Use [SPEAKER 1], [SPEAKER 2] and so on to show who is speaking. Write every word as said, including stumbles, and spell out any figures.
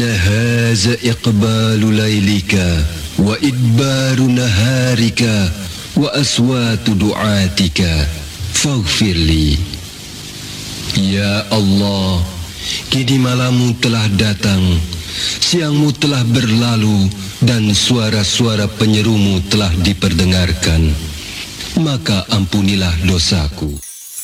[SPEAKER 1] Haza iqbalu laylika wa idbaru naharika wa aswatu du'atika faghfirli. Ya Allah, kini malammu telah datang, siangmu telah berlalu, dan suara-suara penyerumu telah diperdengarkan. Maka ampunilah dosaku.